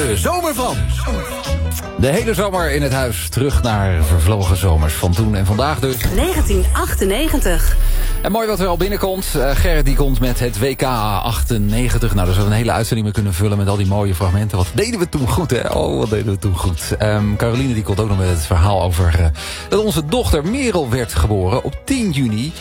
De zomer van. De hele zomer in het huis. Terug naar vervlogen zomers van toen en vandaag dus. 1998. En mooi wat er al binnenkomt. Gerrit die komt met het WK 98. Nou, daar zou een hele uitzending mee kunnen vullen met al die mooie fragmenten. Wat deden we toen goed, hè? Oh, wat deden we toen goed. Caroline die komt ook nog met het verhaal over dat onze dochter Merel werd geboren op 10 juni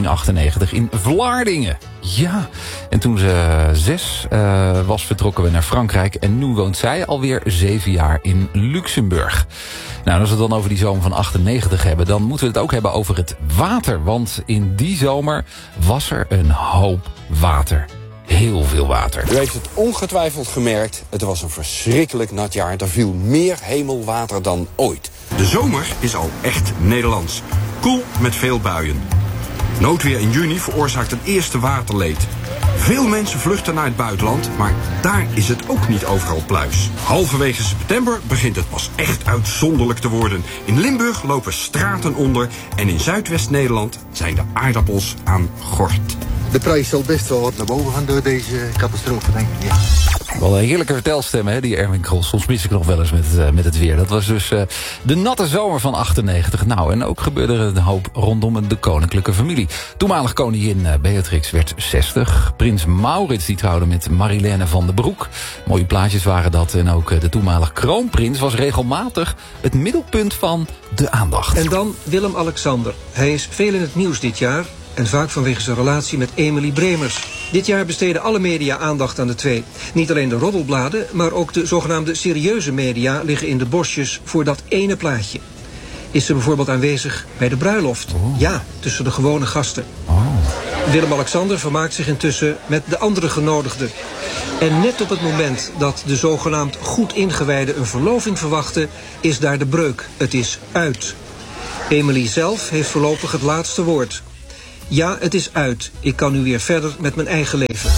1998 in Vlaardingen. Ja, en toen ze 6 was, vertrokken we naar Frankrijk. En nu woont zij alweer 7 jaar in Luxemburg. Nou, als we het dan over die zomer van 98 hebben, dan moeten we het ook hebben over het water. Want in die zomer was er een hoop water. Heel veel water. U heeft het ongetwijfeld gemerkt. Het was een verschrikkelijk nat jaar. Er viel meer hemelwater dan ooit. De zomer is al echt Nederlands. Koel met veel buien. Noodweer in juni veroorzaakt een eerste waterleed. Veel mensen vluchten naar het buitenland, maar daar is het ook niet overal pluis. Halverwege september begint het pas echt uitzonderlijk te worden. In Limburg lopen straten onder en in Zuidwest-Nederland zijn de aardappels aan gort. De prijs zal best wel wat naar boven gaan door deze catastrofe, denk ik. Ja. Wel een heerlijke vertelstem, hè, die Erwin Krol. Soms mis ik nog wel eens met het weer. Dat was dus de natte zomer van 98. Nou, en ook gebeurde er een hoop rondom de koninklijke familie. Toenmalig koningin Beatrix werd 60. Prins Maurits die trouwde met Marilène van den Broek. Mooie plaatjes waren dat. En ook de toenmalig kroonprins was regelmatig het middelpunt van de aandacht. En dan Willem-Alexander. Hij is veel in het nieuws dit jaar. En vaak vanwege zijn relatie met Emilie Bremers. Dit jaar besteden alle media aandacht aan de twee. Niet alleen de roddelbladen, maar ook de zogenaamde serieuze media liggen in de bosjes voor dat ene plaatje. Is ze bijvoorbeeld aanwezig bij de bruiloft? Oh. Ja, tussen de gewone gasten. Oh. Willem-Alexander vermaakt zich intussen met de andere genodigden. En net op het moment dat de zogenaamd goed ingewijden een verloving verwachten, is daar de breuk. Het is uit. Emilie zelf heeft voorlopig het laatste woord. Ja, het is uit. Ik kan nu weer verder met mijn eigen leven.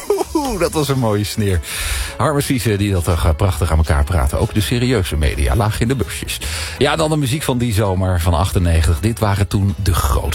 Dat was een mooie sneer. Harme Siese die dat toch prachtig aan elkaar praten. Ook de serieuze media lagen in de busjes. Ja, dan de muziek van die zomer van 98. Dit waren toen de grote